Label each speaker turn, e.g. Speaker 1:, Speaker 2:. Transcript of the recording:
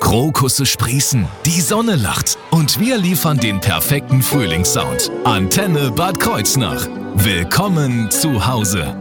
Speaker 1: Krokusse sprießen, die Sonne lacht und wir liefern den perfekten Frühlingssound. Antenne Bad Kreuznach. Willkommen zu Hause.